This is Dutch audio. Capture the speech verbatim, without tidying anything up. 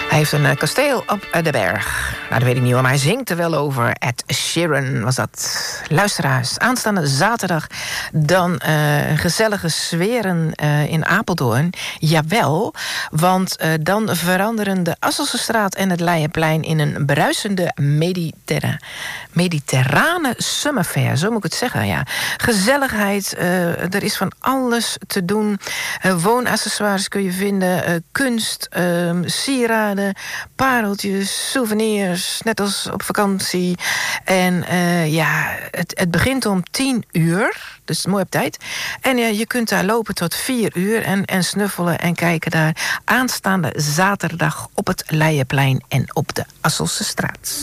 Hij heeft een uh, kasteel op uh, de berg. Nou, dat weet ik niet hoor, maar hij zingt er wel over. Ed Sheeran was dat. Luisteraars, aanstaande zaterdag dan uh, gezellige sferen uh, in Apeldoorn. Jawel, want uh, dan veranderen de Asselsstraat en het Leijenplein in een bruisende mediterra mediterrane summerfair. Zo moet ik het zeggen, ja. Gezelligheid, uh, er is van alles te doen. Uh, woonaccessoires kun je vinden, uh, kunst, uh, sieraden, pareltjes, souvenirs, net als op vakantie. En uh, ja, het, het begint om tien uur, dus mooi op tijd. En uh, je kunt daar lopen tot vier uur en, en snuffelen en kijken daar aanstaande zaterdag op het Leijenplein en op de Asselse straat.